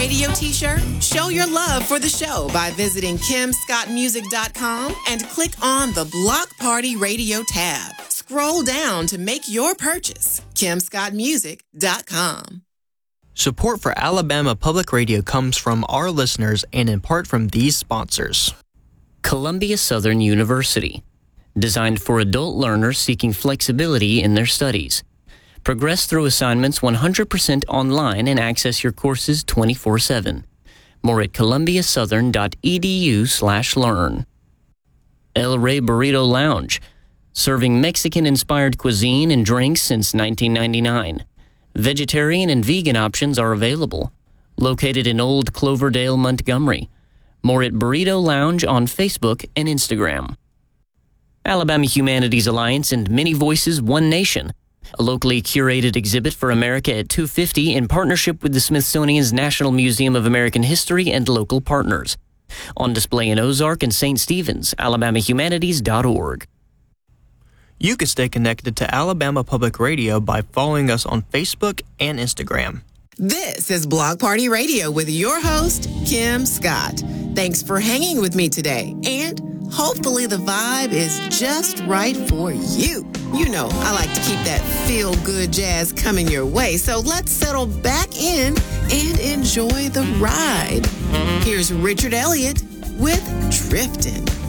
Radio t-shirt? Show your love for the show by visiting kimscottmusic.com and click on the Block Party Radio tab. Scroll down to make your purchase. kimscottmusic.com. Support for Alabama Public Radio comes from our listeners and in part from these sponsors. Columbia Southern University, designed for adult learners seeking flexibility in their studies. Progress through assignments 100% online and access your courses 24/7. More at columbiasouthern.edu/learn. El Rey Burrito Lounge, serving Mexican-inspired cuisine and drinks since 1999. Vegetarian and vegan options are available. Located in Old Cloverdale, Montgomery. More at Burrito Lounge on Facebook and Instagram. Alabama Humanities Alliance and Many Voices, One Nation, a locally curated exhibit for America at 250 in partnership with the Smithsonian's National Museum of American History and local partners. On display in Ozark and St. Stephen's, alabamahumanities.org. You can stay connected to Alabama Public Radio by following us on Facebook and Instagram. This is Block Party Radio with your host, Kim Scott. Thanks for hanging with me today, and hopefully the vibe is just right for you. You know, I like to keep that feel-good jazz coming your way, so let's settle back in and enjoy the ride. Here's Richard Elliott with Driftin'.